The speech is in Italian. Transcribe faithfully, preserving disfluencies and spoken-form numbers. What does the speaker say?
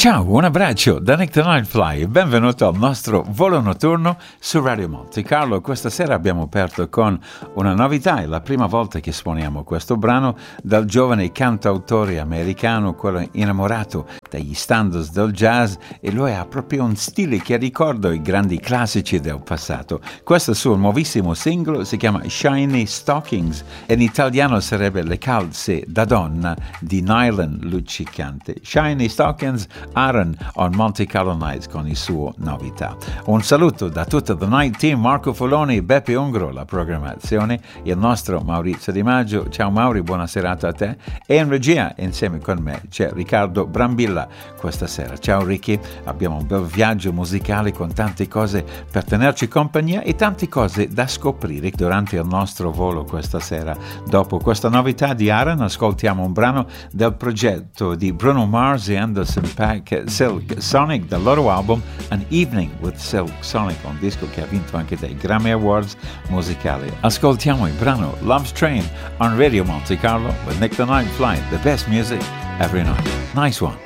Ciao, un abbraccio da Nick the Nightfly e benvenuto al nostro volo notturno su Radio Monte Carlo. Questa sera abbiamo aperto con una novità, è la prima volta che suoniamo questo brano dal giovane cantautore americano, quello innamorato dagli standards del jazz, e lui ha proprio un stile che ricorda i grandi classici del passato. Questo suo nuovissimo singolo si chiama Shiny Stockings e in italiano sarebbe Le calze da donna di nylon luccicante. Shiny Stockings, Aaron on Monte Carlo Nights con il suo novità. Un saluto da tutta The Night Team, Marco Foloni, Beppe Ungro, la programmazione, il nostro Maurizio Di Maggio. Ciao Mauri, buona serata a te. E in regia insieme con me c'è Riccardo Brambilla questa sera. Ciao Ricky, abbiamo un bel viaggio musicale con tante cose per tenerci compagnia e tante cose da scoprire durante il nostro volo questa sera. Dopo questa novità di Aaron ascoltiamo un brano del progetto di Bruno Mars e Anderson Paak, Silk Sonic, dal loro album An Evening with Silk Sonic, un disco che ha vinto anche dei Grammy Awards musicali. Ascoltiamo il brano Love's Train on Radio Monte Carlo with Nick the Nightfly, the best music every night. Nice one.